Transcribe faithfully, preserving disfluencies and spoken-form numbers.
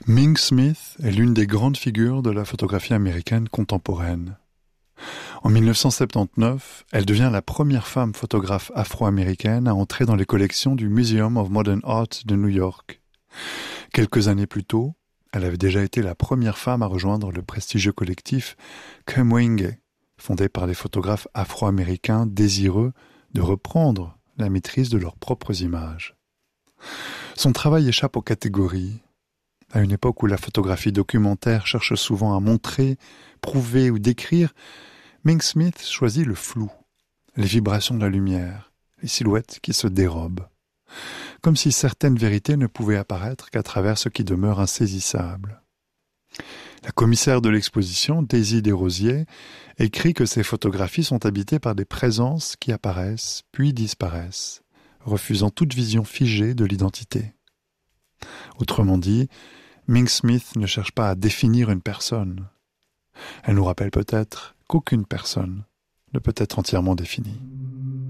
Ming Smith est l'une des grandes figures de la photographie américaine contemporaine. En mille neuf cent soixante-dix-neuf, elle devient la première femme photographe afro-américaine à entrer dans les collections du Museum of Modern Art de New York. Quelques années plus tôt, elle avait déjà été la première femme à rejoindre le prestigieux collectif Kemwenge, fondé par des photographes afro-américains désireux de reprendre la maîtrise de leurs propres images. Son travail échappe aux catégories. À une époque où la photographie documentaire cherche souvent à montrer, prouver ou décrire, Ming Smith choisit le flou, les vibrations de la lumière, les silhouettes qui se dérobent. Comme si certaines vérités ne pouvaient apparaître qu'à travers ce qui demeure insaisissable. La commissaire de l'exposition, Daisy Desrosiers, écrit que ces photographies sont habitées par des présences qui apparaissent puis disparaissent, refusant toute vision figée de l'identité. Autrement dit, Ming Smith ne cherche pas à définir une personne. Elle nous rappelle peut-être qu'aucune personne ne peut être entièrement définie.